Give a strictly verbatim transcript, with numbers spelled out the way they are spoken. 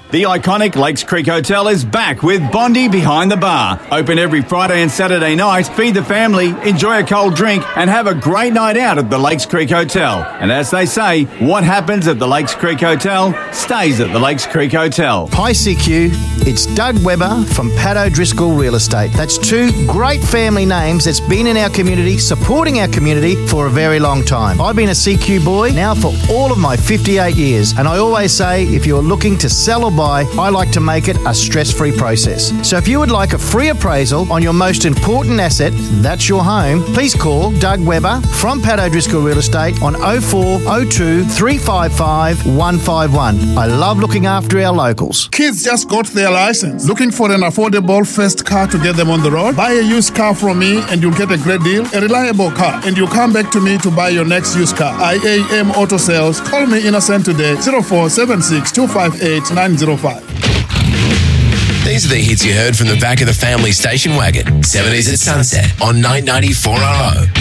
The iconic Lakes Creek Hotel is back with Bondi behind the bar. Open every Friday and Saturday night. Feed the family, enjoy a cold drink, and have a great night out at the Lakes Creek Hotel. And as they say, what happens at the Lakes Creek Hotel stays at the Lakes Creek Hotel. Hi C Q, it's Doug Webber from Pat O'Driscoll Real Estate. That's two great family names that's been in our community, supporting our community for a very long time. I've been a C Q boy now for all of my fifty-eight years, and I always say if you're looking to sell or buy, I like to make it a stress-free process. So if you would like a free appraisal on your most important asset, that's your home, please call Doug Webber from Pat O'Driscoll Real Estate on oh four oh two, three five five, one five one. I love looking after our locals. Kids just got their license. Looking for an affordable first car to get them on the road? Buy a used car from me and you'll get a great deal, a reliable car, and you'll come back to me to buy your next used car. I A M Auto Sales. Call me Innocent today, zero four seven six, two five eight, nine zero five. These are the hits you heard from the back of the family station wagon. seventies at Sunset on nine ninety-four R O.